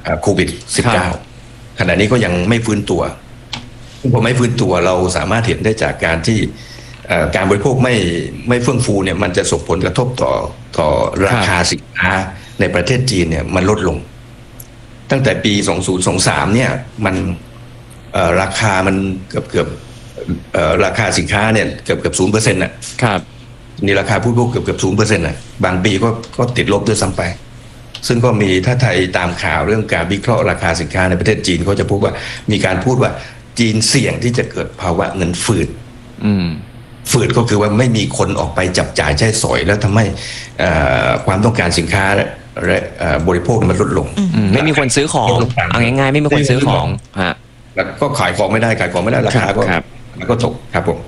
โควิด -19 ขณะนี้ก็ยังไม่ฟื้นตัวพอไม่ฟื้นตัวเราสามารถเห็นได้จากการที่การบริโภคไม่เฟื่องฟูเนี่ยมันจะส่งผลกระทบต่อราคาสินค้าในประเทศจีนเนี่ยมันลดลงตั้งแต่ปี2023เนี่ยมันราคามันเกือบราคาสินค้าเนี่ยเกือบ 0% น่ะครับนี่ราคาผู้บริโภคเกือบ 0% น่ะบางปีก็ติดลบด้วยซ้ำไปซึ่งก็มีถ้าไทยตามข่าวเรื่องการวิเคราะห์ราคาสินค้าในประเทศจีนเขาจะพบว่ามีการพูดว่าจีนเสี่ยงที่จะเกิดภาวะเงินฝืดฝืดก็คือว่าไม่มีคนออกไปจับจ่ายใช้สอยแล้วทำให้ความต้องการสินค้าและบริโภคมันลดลงไม่มีคนซื้อของเอาง่ายๆไม่มีคนซื้อของฮะแล้วก็ขายของไม่ได้ราคาก็ตกครับผม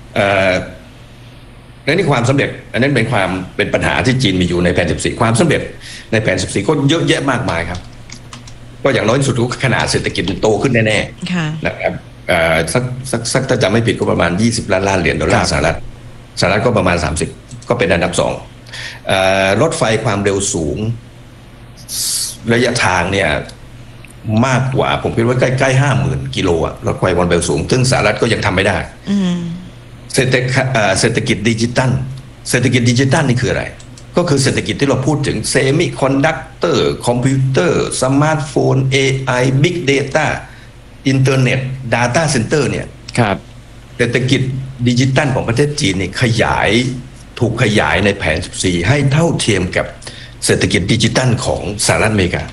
และนี่ความสำเร็จอันนั้นเป็นปัญหาที่จีนมีอยู่ในแผน14ความสำเร็จในแผน14ก็เยอะแยะมากมายครับก็อย่างน้อยที่สุดขนาดเศรษฐกิจโตขึ้นแน่ๆนะครับสักถ้าจำไม่ผิดก็ประมาณ20 ล้านเหรียญดอลลาร์สหรัฐก็ประมาณ30ก็เป็นอันดับ2รถไฟความเร็วสูงระยะทางเนี่ยมากกว่าผมคิดว่าใกล้ๆ 50,000 กิโลอะรถไฟความเร็วสูงซึ่งสหรัฐก็ยังทำไม่ได้เศรษฐกิจดิจิตัลนี่คืออะไรก็คือเศรษฐกิจที่เราพูดถึงเซมิคอนดักเตอร์คอมพิวเตอร์สมาร์ทโฟน AI Big Data อินเทอร์เน็ต Data Center เนี่ยครับเศรษฐกิจดิจิตัลของประเทศจีนเนี่ยถูกขยายในแผน14ให้เท่าเทียมกับเศรษฐกิจดิจิตัลของสหรัฐอเมริกา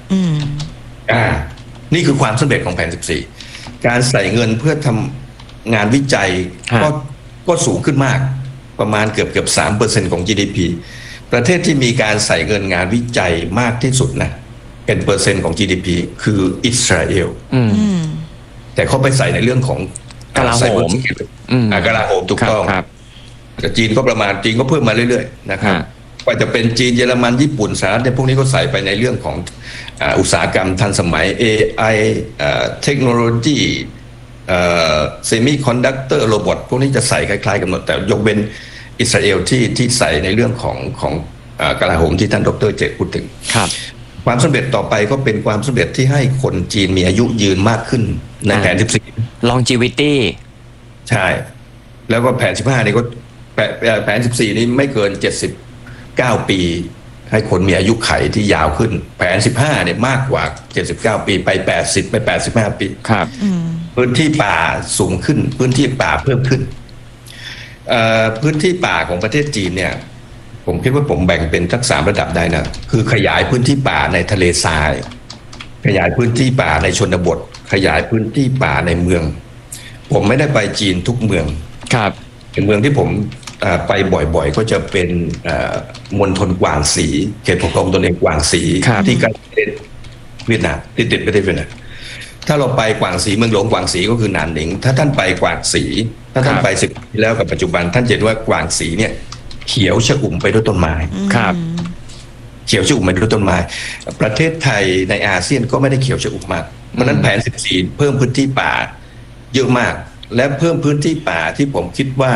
นี่คือความสำเร็จของแผน14การใส่เงินเพื่อทำงานวิจัยก็สูงขึ้นมากประมาณเกือบ 3% ของ GDP ประเทศที่มีการใส่เงินงานวิจัยมากที่สุดนะเป็นเปอร์เซ็นต์ของ GDP คืออิสราเอลแต่เขาไปใส่ในเรื่องของกลาโหมถูกต้องแต่จีนก็ประมาณจีนก็เพิ่มมาเรื่อยๆนะครับว่าจะเป็นจีนเยอรมันญี่ปุ่นสหรัฐเนี่ยพวกนี้ก็ใส่ไปในเรื่องของอุตสาหกรรมทันสมัย AI เทคโนโลยีเซมิคอนดักเตอร์โรบอทพวกนี้จะใส่คล้ายๆกันหมดแต่ยกเว้นอิสราเอลที่ใส่ในเรื่องของกลาโหมที่ท่านดร.เจตพูดถึงความสำเร็จต่อไปก็เป็นความสำเร็จที่ให้คนจีนมีอายุยืนมากขึ้นในแผน14 longevity ใช่แล้วก็แผน15นี่ก็แผน14นี้ไม่เกิน79 ปีให้คนมีอายุไขที่ยาวขึ้นแผน15เนี่ยมากกว่า79 ปีไป80ไป85 ปีครับพื้นที่ป่าสูงขึ้นพื้นที่ป่าเพิ่มขึ้นพื้นที่ป่าของประเทศจีนเนี่ยผมคิดว่าผมแบ่งเป็นทั้ง3ระดับได้นะคือขยายพื้นที่ป่าในทะเลทรายขยายพื้นที่ป่าในชนบทขยายพื้นที่ป่าในเมืองผมไม่ได้ไปจีนทุกเมืองครับเมืองที่ผมไปบ่อยๆก็จะเป็นมณฑลกวางสีเขตปกครองตนเองกวางสีที่ใกล้ประเทศเวียดนามที่ติดประเทศเวียดนามถ้าเราไปกวางสีเมืองหลวงกวางสีก็คือหนานหนิงถ้าท่านไปกวางสีถ้าท่านไป10 ปีแล้วกับปัจจุบันท่านจะเห็นว่ากวางสีเนี่ยเขียวชอุ่มไปด้วยต้นไม้ครับเขียวชอุ่มไปด้วยต้นไม้ประเทศไทยในอาเซียนก็ไม่ได้เขียวชอุ่มมากเพราะนั้นแผน14เพิ่มพื้นที่ป่าเยอะมากและเพิ่มพื้นที่ป่าที่ผมคิดว่า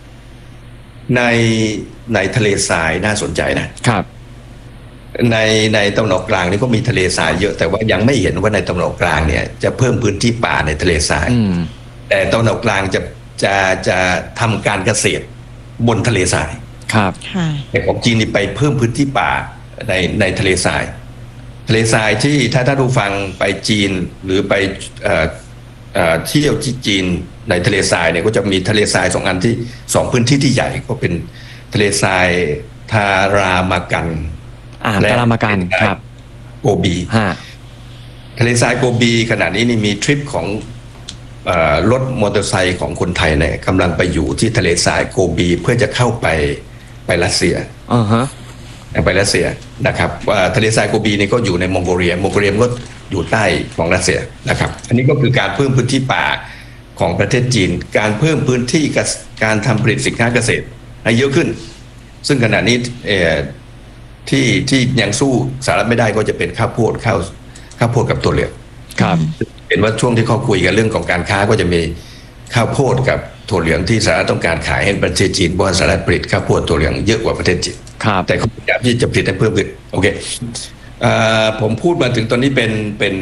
ในทะเลทรายน่าสนใจนะครับในตะวันออกกลางนี่ก็มีทะเลทรายเยอะแต่ว่ายังไม่เห็นว่าในตะวันออกกลางเนี่ยจะเพิ่มพื้นที่ป่าในทะเลทรายแต่ตะวันออกกลางจะทำการเกษตรบนทะเลทรายครับแต่ของจีนนี่ไปเพิ่มพื้นที่ป่าในทะเลทรายที่ถ้าท่านผู้ฟังไปจีนหรือไปเที่ยวที่จีนในทะเลทรายเนี่ยก็จะมีทะเลทราย2 พื้นที่ที่ใหญ่ก็เป็นทะเลทรายทารามากันและทารามากันครับโกบีทะเลทรายโกบีขณะนี้นี่มีทริปของรถมอเตอร์ไซค์ของคนไทยเนี่ยกำลังไปอยู่ที่ทะเลทรายโกบีเพื่อจะเข้าไปรัสเซียไปรัสเซียนะครับว่าทะเลทรายโกบีนี่ก็อยู่ในมองโกเลียก็อยู่ใต้ของรัสเซียนะครับอันนี้ก็คือการเพิ่มพื้นที่ป่าของประเทศจีนการเพิ่มพื้นที่การทำผลิตสินค้าเกษตรให้เยอะขึ้นซึ่งขณะนี้ที่ยังสู้สหรัฐไม่ได้ก็จะเป็นข้าวโพดกับถั่วเหลืองครับเห็นว่าช่วงที่เขาคุยกันเรื่องของการค้าก็จะมีข้าวโพดกับถั่วเหลืองที่สหรัฐต้องการขายให้ประเทศจีนเพราะสหรัฐผลิตข้าวโพดถั่วเหลืองเยอะกว่าประเทศจีนแต่เขาพยายามที่จะผลิตให้เพิ่มขึ้นโอเคผมพูดมาถึงตอนนี้เป็น